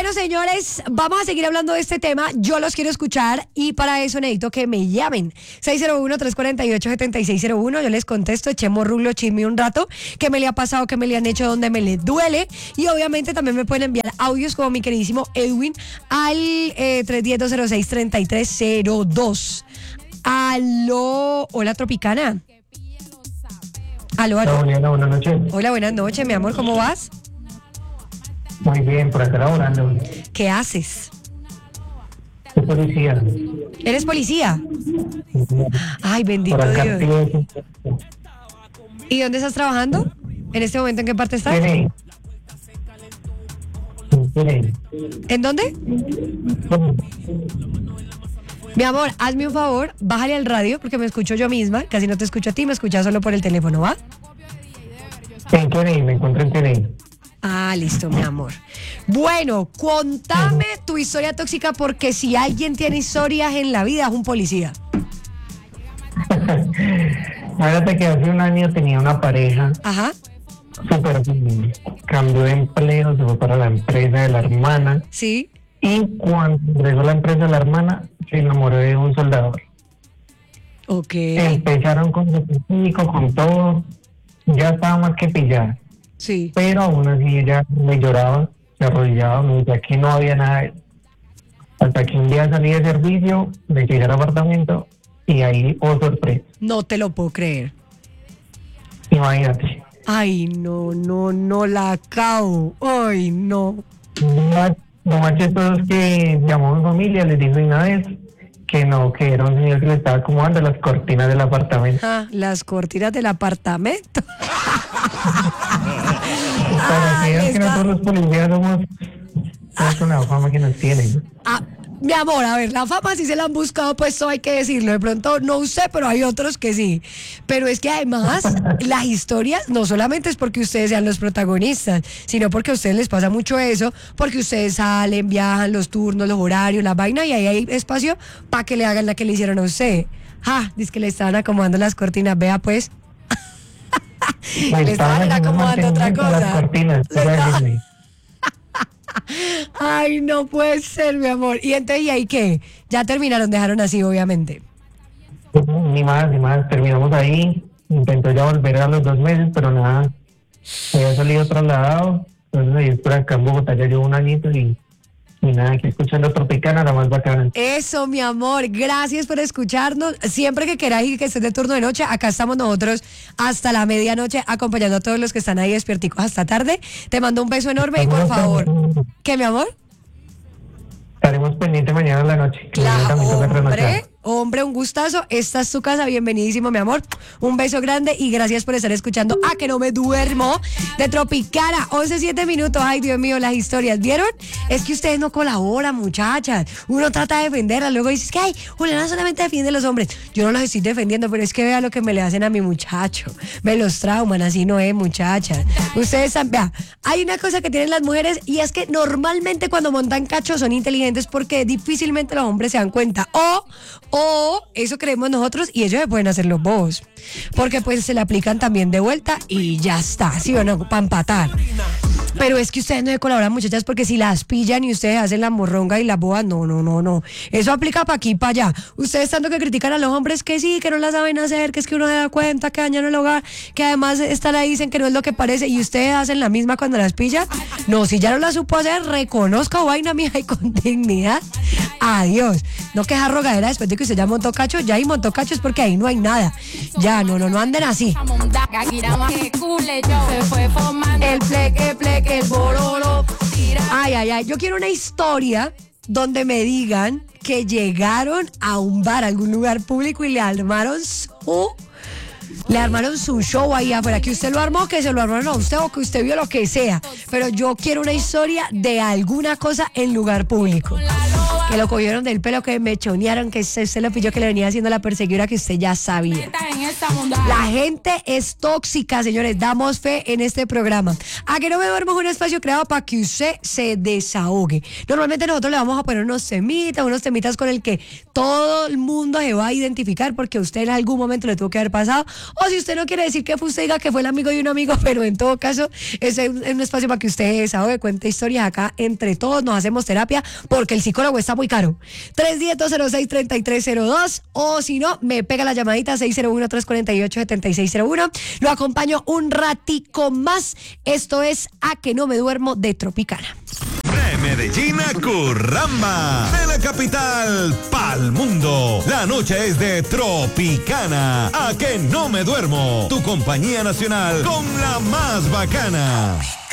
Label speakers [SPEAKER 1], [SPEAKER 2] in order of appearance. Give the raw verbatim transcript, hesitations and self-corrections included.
[SPEAKER 1] Bueno, señores, vamos a seguir hablando de este tema. Yo los quiero escuchar y para eso necesito que me llamen. seis cero uno, tres cuatro ocho, siete seis cero uno. Yo les contesto, echemos rulo, chisme un rato. ¿Qué me le ha pasado? ¿Qué me le han hecho? ¿Dónde me le duele? Y obviamente también me pueden enviar audios como mi queridísimo Edwin al eh, tres uno cero, dos cero seis, tres tres cero dos. Aló, hola Tropicana. Aló, aló.
[SPEAKER 2] Hola, buenas noches.
[SPEAKER 1] Hola, buenas noches, mi amor, ¿cómo vas?
[SPEAKER 2] Muy bien, por acá laborando.
[SPEAKER 1] ¿Qué haces?
[SPEAKER 2] Soy policía.
[SPEAKER 1] ¿Eres policía? Ay, bendito
[SPEAKER 2] Por acá
[SPEAKER 1] Dios.
[SPEAKER 2] estoy-
[SPEAKER 1] ¿Y dónde estás trabajando? ¿En este momento en qué parte estás?
[SPEAKER 2] Tiene- tiene-
[SPEAKER 1] ¿En dónde? Mi amor, hazme un favor, bájale al radio porque me escucho yo misma, casi no te escucho a ti, me escuchas solo por el teléfono, ¿va?
[SPEAKER 2] En Kennedy, me encuentro en Kennedy.
[SPEAKER 1] Ah, listo, mi amor. Bueno, contame tu historia tóxica porque si alguien tiene historias en la vida es un policía.
[SPEAKER 2] Fíjate que hace un año tenía una pareja
[SPEAKER 1] Ajá,
[SPEAKER 2] súper bien. Cambió de empleo, se fue para la empresa de la hermana.
[SPEAKER 1] sí.
[SPEAKER 2] Y cuando ingresó a la empresa de la hermana, se enamoró de un soldador.
[SPEAKER 1] Ok.
[SPEAKER 2] Empezaron con su físico, con todo. Ya estaba más que pillada.
[SPEAKER 1] Sí.
[SPEAKER 2] Pero aún así ella me lloraba, se arrodillaba, me decía que no había nada. de- Hasta que un día salí de servicio, me llegué al apartamento y ahí, oh sorpresa,
[SPEAKER 1] No te lo puedo creer.
[SPEAKER 2] imagínate.
[SPEAKER 1] Ay, no, no, no la acabo. Ay, no.
[SPEAKER 2] Lo más chistoso es que llamó a mi familia, les dijo una vez que no, que era un señor que le estaba acomodando las cortinas del apartamento.
[SPEAKER 1] Ah, las cortinas del apartamento.
[SPEAKER 2] Para que vean que
[SPEAKER 1] está-
[SPEAKER 2] nosotros los policías somos, somos una fama que nos tienen.
[SPEAKER 1] Ah, mi amor, a ver, la fama sí se la han buscado, pues eso hay que decirlo. De pronto no usted, pero hay otros que sí. Pero es que además las historias no solamente es porque ustedes sean los protagonistas, sino porque a ustedes les pasa mucho eso, porque ustedes salen, viajan, los turnos, los horarios, la vaina, y ahí hay espacio para que le hagan la que le hicieron a usted. Ah, dice que le estaban acomodando las cortinas, vea pues.
[SPEAKER 2] Me
[SPEAKER 1] Le estaban
[SPEAKER 2] estaban haciendo
[SPEAKER 1] acomodando otra
[SPEAKER 2] mantenimiento a
[SPEAKER 1] cosa.
[SPEAKER 2] las cortinas,
[SPEAKER 1] Le
[SPEAKER 2] para
[SPEAKER 1] estaban-
[SPEAKER 2] decirme.
[SPEAKER 1] Ay, no puede ser, mi amor. ¿Y entonces, y ahí qué? Ya terminaron, dejaron así, obviamente.
[SPEAKER 2] Ni más, ni más, terminamos ahí. Intentó ya volver a los dos meses, pero nada, había salido trasladado. Entonces ahí por acá en Bogotá ya llevo un añito y, y nada, aquí escuchando Tropicana, la más bacana.
[SPEAKER 1] Eso, mi amor, gracias por escucharnos. Siempre que queráis y que estés de turno de noche, acá estamos nosotros hasta la medianoche acompañando a todos los que están ahí despierticos hasta tarde. Te mando un beso enorme y por favor, ¿qué, mi amor?
[SPEAKER 2] Estaremos pendientes mañana en la noche. que
[SPEAKER 1] Claro,
[SPEAKER 2] mañana también toca trasnochar.
[SPEAKER 1] hombre, hombre, un gustazo. Esta es tu casa, bienvenidísimo, mi amor. Un beso grande y gracias por estar escuchando A Que No Me Duermo de Tropicana. once, siete minutos. Ay, Dios mío, las historias. ¿Vieron? Es que ustedes no colaboran, muchachas. Uno trata de defenderlas, luego dices que, ay, Juliana solamente defiende a los hombres. Yo no los estoy defendiendo, pero es que vea lo que me le hacen a mi muchacho. Me los trauman, así no es, muchachas. Ustedes saben, vea, hay una cosa que tienen las mujeres y es que normalmente cuando montan cachos son inteligentes porque difícilmente los hombres se dan cuenta. O, o eso creemos nosotros y ellos se pueden hacer los bobos. Porque pues se le aplican también de vuelta y ya está, ¿sí o no? Para empatar. Pero es que ustedes no se colaboran, muchachas, porque si las pillan y ustedes hacen la morronga y la boa, no, no, no, no. Eso aplica para aquí y para allá. Ustedes tanto que critican a los hombres que sí, que no la saben hacer, que es que uno se da cuenta, que dañan el hogar, que además están ahí, dicen que no es lo que parece, y ustedes hacen la misma cuando las pillan. No, si ya no la supo hacer, reconozca vaina mía y con dignidad. Adiós. No queja rogadera después de que usted ya montó cacho, ya y montó cacho es porque ahí no hay nada. Ya, no, no, no anden así. El pleque, el pleque, el bololo. Ay, ay, ay. Yo quiero una historia donde me digan que llegaron a un bar, a algún lugar público y le armaron su... Le armaron su show ahí afuera. Que usted lo armó, que se lo armaron a usted o que usted vio lo que sea. Pero yo quiero una historia de alguna cosa en lugar público. que lo cogieron del pelo, que me chonearon, que se, se lo pilló, que le venía haciendo la perseguidora que usted ya sabía. La gente es tóxica, señores, damos fe en este programa. A que no me duermo es un espacio creado para que usted se desahogue. Normalmente nosotros le vamos a poner unos temitas, unos temitas con el que todo el mundo se va a identificar porque a usted en algún momento le tuvo que haber pasado. O si usted no quiere decir que fue usted, diga que fue el amigo de un amigo, pero en todo caso es un espacio para que usted se desahogue, cuente historias acá entre todos, nos hacemos terapia porque el psicólogo está muy caro. tres uno cero, cero seis, tres tres cero dos o si no, me pega la llamadita seis cero uno, tres cuatro ocho, siete seis cero uno. Lo acompaño un ratico más. Esto es A que no me duermo de Tropicana.
[SPEAKER 3] De Medellín a Curramba, de la capital pa'l mundo. La noche es de Tropicana. A que no me duermo. Tu compañía nacional con la más bacana.